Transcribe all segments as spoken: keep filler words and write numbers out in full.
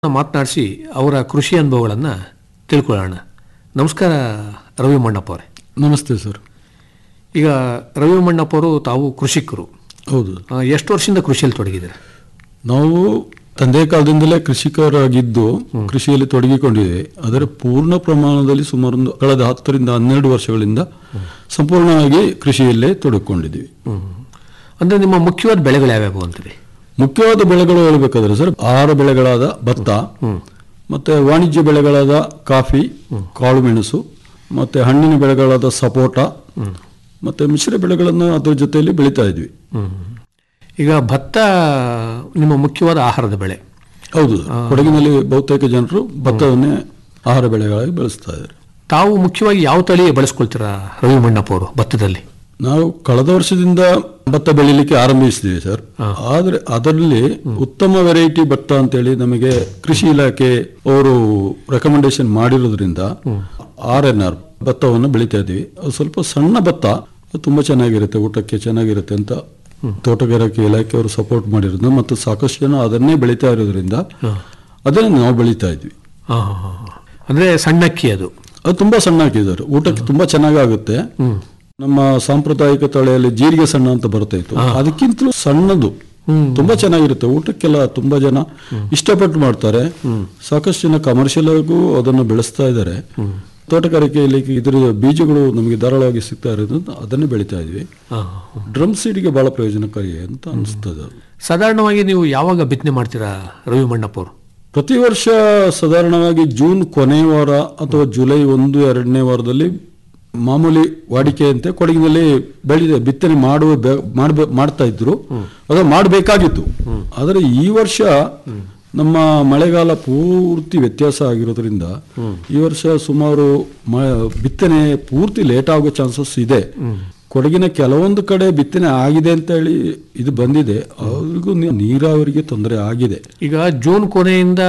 ಮಾತನಾಡಿಸಿ ಅವರ ಕೃಷಿ ಅನುಭವಗಳನ್ನು ತಿಳ್ಕೊಳ್ಳೋಣ. ನಮಸ್ಕಾರ ರವಿ ಮಣ್ಣಪ್ಪ ಅವರೇ. ನಮಸ್ತೆ ಸರ್. ಈಗ ರವಿ ಮಣ್ಣಪ್ಪ ಅವರು ತಾವು ಕೃಷಿಕರು. ಹೌದು. ಆ, ಎಷ್ಟು ವರ್ಷದಿಂದ ಕೃಷಿಯಲ್ಲಿ ತೊಡಗಿದ್ದಾರೆ? ನಾವು ತಂದೆ ಕಾಲದಿಂದಲೇ ಕೃಷಿಕರಾಗಿದ್ದು ಕೃಷಿಯಲ್ಲಿ ತೊಡಗಿಕೊಂಡಿದ್ದೇವೆ. ಅದರ ಪೂರ್ಣ ಪ್ರಮಾಣದಲ್ಲಿ ಸುಮಾರು ಒಂದು ಕಳೆದ ಹತ್ತರಿಂದ ಹನ್ನೆರಡು ವರ್ಷಗಳಿಂದ ಸಂಪೂರ್ಣವಾಗಿ ಕೃಷಿಯಲ್ಲೇ ತೊಡಗಿಕೊಂಡಿದ್ದೀವಿ. ಅಂದರೆ ನಿಮ್ಮ ಮುಖ್ಯವಾದ ಬೆಳೆಗಳು ಯಾವ್ಯಾವು ಅಂತೀರಿ? ಮುಖ್ಯವಾದ ಬೆಳೆಗಳು ಹೇಳಬೇಕಾದ್ರೆ ಸರ್, ಆಹಾರ ಬೆಳೆಗಳಾದ ಭತ್ತ, ಮತ್ತೆ ವಾಣಿಜ್ಯ ಬೆಳೆಗಳಾದ ಕಾಫಿ, ಕಾಳುಮೆಣಸು, ಮತ್ತೆ ಹಣ್ಣಿನ ಬೆಳೆಗಳಾದ ಸಪೋಟ, ಮತ್ತೆ ಮಿಶ್ರ ಬೆಳೆಗಳನ್ನು ಅದರ ಜೊತೆಯಲ್ಲಿ ಬೆಳೀತಾ ಇದ್ವಿ. ಈಗ ಭತ್ತ ನಿಮ್ಮ ಮುಖ್ಯವಾದ ಆಹಾರದ ಬೆಳೆ. ಹೌದು. ಕೊಡಗಿನಲ್ಲಿ ಬಹುತೇಕ ಜನರು ಭತ್ತವನ್ನೇ ಆಹಾರ ಬೆಳೆಗಳಾಗಿ ಬೆಳೆಸ್ತಾ ಇದ್ದಾರೆ. ತಾವು ಮುಖ್ಯವಾಗಿ ಯಾವ ತಳಿ ಬಳಸ್ಕೊಳ್ತೀರಾ ರವಿ ಮಣ್ಣಪ್ಪ ಅವರು ಭತ್ತದಲ್ಲಿ? ನಾವು ಕಳೆದ ವರ್ಷದಿಂದ ಭತ್ತ ಬೆಳಿಲಿಕ್ಕೆ ಆರಂಭಿಸಿದ್ದೀವಿ ಸರ್. ಆದ್ರೆ ಅದರಲ್ಲಿ ಉತ್ತಮ ವೆರೈಟಿ ಭತ್ತ ಅಂತೇಳಿ ನಮಗೆ ಕೃಷಿ ಇಲಾಖೆ ಅವರು ರೆಕಮೆಂಡೇಶನ್ ಮಾಡಿರೋದ್ರಿಂದ ಆರ್ ಎನ್ ಆರ್ ಭತ್ತವನ್ನು ಬೆಳಿತಾ ಇದ್ದೀವಿ. ಅದು ಸ್ವಲ್ಪ ಸಣ್ಣ ಭತ್ತ, ತುಂಬಾ ಚೆನ್ನಾಗಿರುತ್ತೆ, ಊಟಕ್ಕೆ ಚೆನ್ನಾಗಿರುತ್ತೆ ಅಂತ ತೋಟಗಾರಿಕೆ ಇಲಾಖೆಯವರು ಸಪೋರ್ಟ್ ಮಾಡಿರೋದ್ರಿಂದ ಮತ್ತು ಸಾಕಷ್ಟು ಜನ ಅದನ್ನೇ ಬೆಳೀತಾ ಇರೋದ್ರಿಂದ ಅದನ್ನೇ ನಾವು ಬೆಳೀತಾ ಇದ್ವಿ. ಅಂದ್ರೆ ಸಣ್ಣಕ್ಕಿ ಅದು ಅದು ತುಂಬಾ ಸಣ್ಣ ಹಾಕಿದ್ದಾರೆ, ಊಟಕ್ಕೆ ತುಂಬಾ ಚೆನ್ನಾಗಾಗುತ್ತೆ. ನಮ್ಮ ಸಾಂಪ್ರದಾಯಿಕ ತಳಿಯಲ್ಲಿ ಜೀರಿಗೆ ಸಣ್ಣ ಅಂತ ಬರ್ತಾ ಇತ್ತು, ಅದಕ್ಕಿಂತಲೂ ಸಣ್ಣದು ತುಂಬಾ ಚೆನ್ನಾಗಿರುತ್ತೆ, ಊಟಕ್ಕೆಲ್ಲ ತುಂಬಾ ಜನ ಇಷ್ಟಪಟ್ಟು ಮಾಡ್ತಾರೆ. ಸಾಕಷ್ಟು ಜನ ಕಮರ್ಷಿಯಲ್ ಆಗೂ ಅದನ್ನು ಬೆಳೆಸ್ತಾ ಇದ್ದಾರೆ. ತೋಟಗಾರಿಕೆಯಲ್ಲಿ ಇದರ ಬೀಜಗಳು ನಮಗೆ ಧಾರಾಳವಾಗಿ ಸಿಗ್ತಾ ಇರೋದ್ರಿಂದ ಅದನ್ನೇ ಬೆಳೀತಾ ಇದ್ವಿ. ಡ್ರಮ್ ಸೀಡ್ಗೆ ಬಹಳ ಪ್ರಯೋಜನಕಾರಿ ಅಂತ ಅನಿಸ್ತದೆ. ಸಾಧಾರಣವಾಗಿ ನೀವು ಯಾವಾಗ ಬಿತ್ತನೆ ಮಾಡ್ತೀರಾ ರವಿ ಮಣ್ಣಪ್ಪ ಅವರು? ಪ್ರತಿ ವರ್ಷ ಸಾಧಾರಣವಾಗಿ ಜೂನ್ ಕೊನೆಯ ವಾರ ಅಥವಾ ಜುಲೈ ಒಂದು ಎರಡನೇ ವಾರದಲ್ಲಿ ಮಾಮೂಲಿ ವಾಡಿಕೆಯಂತೆ ಕೊಡಗಿನಲ್ಲಿ ಬೆಳೆ ಬಿತ್ತನೆ ಮಾಡುವ ಮಾಡ್ಬೇ ಮಾಡ್ತಾ ಇದ್ರು, ಅದು ಮಾಡಬೇಕಾಗಿತ್ತು. ಆದರೆ ಈ ವರ್ಷ ನಮ್ಮ ಮಳೆಗಾಲ ಪೂರ್ತಿ ವ್ಯತ್ಯಾಸ ಆಗಿರೋದ್ರಿಂದ ಈ ವರ್ಷ ಸುಮಾರು ಬಿತ್ತನೆ ಪೂರ್ತಿ ಲೇಟ್ ಆಗೋ ಚಾನ್ಸಸ್ ಇದೆ. ಕೊಡಗಿನ ಕೆಲವೊಂದು ಕಡೆ ಬಿತ್ತನೆ ಆಗಿದೆ ಅಂತ ಹೇಳಿ ಇದು ಬಂದಿದೆ, ಅವ್ರಿಗೂ ನೀರಾವರಿಗೆ ತೊಂದರೆ ಆಗಿದೆ. ಈಗ ಜೂನ್ ಕೊನೆಯಿಂದ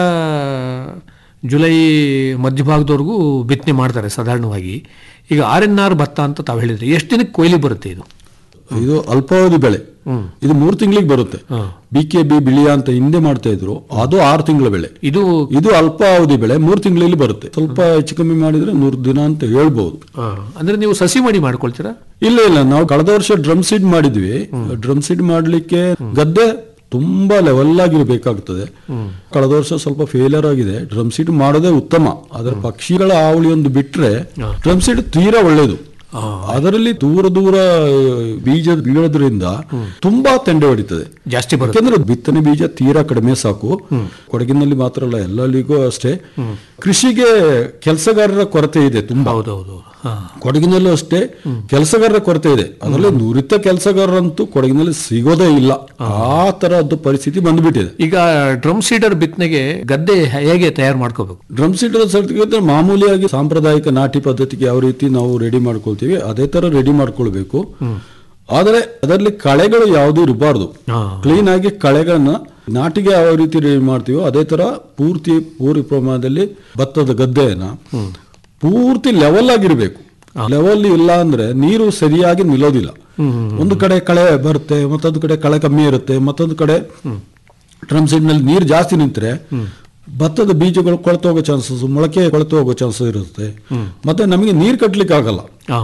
ಜುಲೈ ಮಧ್ಯಭಾಗದವರೆಗೂ ಬಿತ್ತನೆ ಮಾಡ್ತಾರೆ ಸಾಧಾರಣವಾಗಿ. ಈಗ ಆರ್ ಎನ್ ಆರ್ ಭತ್ತ ಅಂತ ತಾವು ಹೇಳಿದ್ರಿ, ಎಷ್ಟು ದಿನಕ್ಕೆ ಕೊಯ್ಲಿ ಬರುತ್ತೆ ಇದು? ಇದು ಅಲ್ಪಾವಧಿ ಬೆಳೆ, ಇದು ಮೂರು ತಿಂಗಳಿಗೆ ಬರುತ್ತೆ. ಬಿ ಕೆ ಬಿ ಬಿಳಿಯ ಅಂತ ಹಿಂದೆ ಮಾಡ್ತಾ ಇದ್ರು, ಅದು ಆರು ತಿಂಗಳ ಬೆಳೆ. ಇದು ಇದು ಅಲ್ಪಾವಧಿ ಬೆಳೆ, ಮೂರು ತಿಂಗಳಲ್ಲಿ ಬರುತ್ತೆ. ಸ್ವಲ್ಪ ಹೆಚ್ಚು ಕಮ್ಮಿ ಮಾಡಿದ್ರೆ ನೂರು ದಿನ ಅಂತ ಹೇಳ್ಬಹುದು. ಅಂದ್ರೆ ನೀವು ಸಸಿ ಮಾಡಿ ಮಾಡ್ಕೊಳ್ತೀರಾ? ಇಲ್ಲ ಇಲ್ಲ, ನಾವು ಕಳೆದ ವರ್ಷ ಡ್ರಮ್ ಸೀಡ್ ಮಾಡಿದ್ವಿ. ಡ್ರಮ್ ಸೀಡ್ ಮಾಡ್ಲಿಕ್ಕೆ ಗದ್ದೆ ತುಂಬಾ ಲೆವೆಲ್ ಆಗಿರ್ಬೇಕಾಗ್ತದೆ. ಕಳೆದ ವರ್ಷ ಸ್ವಲ್ಪ ಫೇಲಿಯರ್ ಆಗಿದೆ. ಡ್ರಮ್ ಸೀಡ್ ಮಾಡೋದೇ ಉತ್ತಮ, ಅದರ ಪಕ್ಷಿಗಳ ಹಾವಳಿ ಒಂದು ಬಿಟ್ರೆ ಡ್ರಮ್ ಸೀಡ್ ತೀರಾ ಒಳ್ಳೇದು. ಅದರಲ್ಲಿ ದೂರ ದೂರ ಬೀಜ ಬೀಳೋದ್ರಿಂದ ತುಂಬಾ ತೆಂಡೆ ಹೊಡಿತದೆ, ಜಾಸ್ತಿ ಬರುತ್ತೆ. ಯಾಕಂದ್ರೆ ಬಿತ್ತನೆ ಬೀಜ ತೀರಾ ಕಡಿಮೆ ಸಾಕು. ಕೊಡಗಿನಲ್ಲಿ ಮಾತ್ರ ಅಲ್ಲ, ಎಲ್ಲರಿಗೂ ಅಷ್ಟೇ. ಕೃಷಿಗೆ ಕೆಲಸಗಾರರ ಕೊರತೆ ಇದೆ ತುಂಬಾ. ಕೊಡಗಿನಲ್ಲೂ ಅಷ್ಟೇ ಕೆಲಸಗಾರರ ಕೊರತೆ ಇದೆ. ಅದರಲ್ಲಿ ನುರಿತ ಕೆಲಸಗಾರರಂತೂ ಕೊಡಗಿನಲ್ಲಿ ಸಿಗೋದೇ ಇಲ್ಲ, ಆ ತರದ್ದು ಪರಿಸ್ಥಿತಿ ಬಂದ್ಬಿಟ್ಟಿದೆ. ಈಗ ಡ್ರಮ್ ಸೀಡರ್ ಬಿತ್ತನೆಗೆ ಗದ್ದೆ ಹೇಗೆ ತಯಾರು ಮಾಡ್ಕೋಬೇಕು? ಡ್ರಮ್ ಸೀಡರ್ ಸರ್ಟಿಫಿಕೇಟ್ ಮಾಮೂಲಿಯಾಗಿ ಸಾಂಪ್ರದಾಯಿಕ ನಾಟಿ ಪದ್ಧತಿಗೆ ಯಾವ ರೀತಿ ನಾವು ರೆಡಿ ಮಾಡ್ಕೊಳ್ತೀವಿ ಅದೇ ತರ ರೆಡಿ ಮಾಡ್ಕೊಳ್ಬೇಕು. ಆದರೆ ಅದರಲ್ಲಿ ಕಳೆಗಳು ಯಾವುದು ಇರಬಾರ್ದು. ಕ್ಲೀನ್ ಆಗಿ ಕಳೆಗಳನ್ನ ನಾಟಿಗೆ ಯಾವ ರೀತಿ ರೆಡಿ ಮಾಡ್ತೀವೋ ಅದೇ ತರ ಪೂರ್ತಿ ಪೂರ್ತಿ ಪ್ರಮಾಣದಲ್ಲಿ ಭತ್ತದ ಗದ್ದೆಯನ್ನ ಪೂರ್ತಿ ಲೆವೆಲ್ ಆಗಿರ್ಬೇಕು. ಲೆವೆಲ್ ಇಲ್ಲ ಅಂದ್ರೆ ನೀರು ಸರಿಯಾಗಿ ನಿಲ್ಲೋದಿಲ್ಲ. ಒಂದು ಕಡೆ ಕಳೆ ಬರುತ್ತೆ, ಮತ್ತೊಂದು ಕಡೆ ಕಳೆ ಕಮ್ಮಿ ಇರುತ್ತೆ, ಮತ್ತೊಂದು ಕಡೆ ಡ್ರಮ್ ಸೀಡ್ ನಲ್ಲಿ ನೀರು ಜಾಸ್ತಿ ನಿಂತರೆ ಭತ್ತದ ಬೀಜಗಳು ಕೊಳೆತು ಹೋಗೋ ಚಾನ್ಸಸ್, ಮೊಳಕೆ ಕೊಳೆತು ಹೋಗೋ ಚಾನ್ಸಸ್ ಇರುತ್ತೆ. ಮತ್ತೆ ನಮಗೆ ನೀರು ಕಟ್ಲಿಕ್ಕೆ ಆಗಲ್ಲ.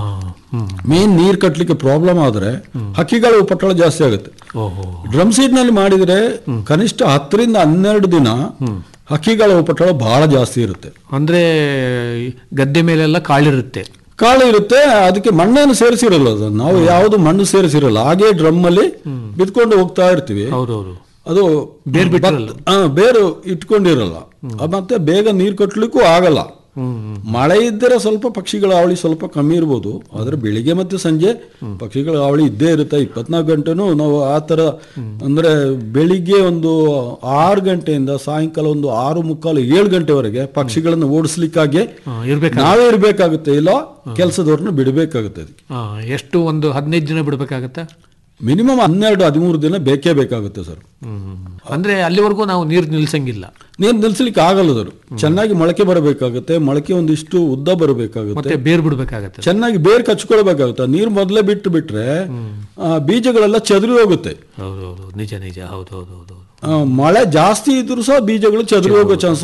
ಮೇನ್ ನೀರು ಕಟ್ಲಿಕ್ಕೆ ಪ್ರಾಬ್ಲಮ್ ಆದ್ರೆ ಹಕ್ಕಿಗಳ ಉಪಟಳ ಜಾಸ್ತಿ ಆಗುತ್ತೆ. ಡ್ರಮ್ ಸೀಡ್ ನಲ್ಲಿ ಮಾಡಿದ್ರೆ ಕನಿಷ್ಠ ಹತ್ತರಿಂದ ಹನ್ನೆರಡು ದಿನ ಹಕ್ಕಿಗಳ ಉಪಟಳ ಬಹಳ ಜಾಸ್ತಿ ಇರುತ್ತೆ. ಅಂದ್ರೆ ಗದ್ದೆ ಮೇಲೆಲ್ಲ ಕಾಳಿರುತ್ತೆ ಕಾಳು ಇರುತ್ತೆ, ಅದಕ್ಕೆ ಮಣ್ಣನ್ನು ಸೇರಿಸಿರಲ್ಲ. ನಾವು ಯಾವುದು ಮಣ್ಣು ಸೇರಿಸಿರಲ್ಲ, ಹಾಗೆ ಡ್ರಮ್ ಅಲ್ಲಿ ಬಿತ್ಕೊಂಡು ಹೋಗ್ತಾ ಇರ್ತೀವಿ. ಅದು ಬೇರೆ ಬೇರು ಇಟ್ಕೊಂಡಿರಲ್ಲ, ಮತ್ತೆ ಬೇಗ ನೀರು ಕಟ್ಟಲಿಕ್ಕೂ ಆಗಲ್ಲ. ಮಳೆ ಇದ್ದರೆ ಸ್ವಲ್ಪ ಪಕ್ಷಿಗಳ ಹಾವಳಿ ಸ್ವಲ್ಪ ಕಮ್ಮಿ ಇರ್ಬೋದು, ಆದ್ರೆ ಬೆಳಿಗ್ಗೆ ಮತ್ತೆ ಸಂಜೆ ಪಕ್ಷಿಗಳ ಹಾವಳಿ ಇದ್ದೇ ಇರುತ್ತೆ. ಇಪ್ಪತ್ನಾಲ್ಕು ಗಂಟೆನೂ ನಾವು ಆ ತರ ಅಂದ್ರೆ ಬೆಳಿಗ್ಗೆ ಒಂದು ಆರು ಗಂಟೆಯಿಂದ ಸಾಯಂಕಾಲ ಒಂದು ಆರು ಮುಕ್ಕಾಲು ಏಳು ಗಂಟೆವರೆಗೆ ಪಕ್ಷಿಗಳನ್ನು ಓಡಿಸ್ಲಿಕ್ಕಾಗಿ ನಾವೇ ಇರ್ಬೇಕಾಗುತ್ತೆ, ಇಲ್ಲ ಕೆಲಸದವ್ರನ್ನ ಬಿಡಬೇಕಾಗುತ್ತೆ. ಅದಕ್ಕೆ ಎಷ್ಟು ಒಂದು ಹದಿನೈದು ದಿನ ಬಿಡಬೇಕಾಗತ್ತೆ, ಮಿನಿಮಮ್ ಹನ್ನೆರಡು ಹದಿಮೂರು ದಿನ ಬೇಕೇ ಬೇಕಾಗುತ್ತೆ ಸರ್. ಅಂದ್ರೆ ಅಲ್ಲಿವರೆಗೂ ನಾವು ನೀರು ನಿಲ್ಸಂಗಿಲ್ಲ. ನೀರು ನಿಲ್ಸಲಿಕ್ಕೆ ಆಗಲ್ಲ ಸರ್. ಚೆನ್ನಾಗಿ ಮೊಳಕೆ ಬರಬೇಕಾಗುತ್ತೆ, ಮೊಳಕೆ ಒಂದಿಷ್ಟು ಉದ್ದ ಬರಬೇಕಾಗುತ್ತೆ, ಬೇರ್ ಬಿಡಬೇಕಾಗುತ್ತೆ, ಚೆನ್ನಾಗಿ ಬೇರ್ ಕಚ್ಕೊಳ್ಬೇಕಾಗುತ್ತೆ. ನೀರು ಮೊದಲೇ ಬಿಟ್ಟು ಬಿಟ್ರೆ ಬೀಜಗಳೆಲ್ಲ ಚದುರಿ ಹೋಗುತ್ತೆ. ಹೌದೌದು, ನಿಜ ನಿಜ, ಹೌದೌದು. ಮಳೆ ಜಾಸ್ತಿ ಇದ್ರು ಸಹ ಬೀಜಗಳು ಚದುರಿ ಹೋಗೋ ಚಾನ್ಸಸ್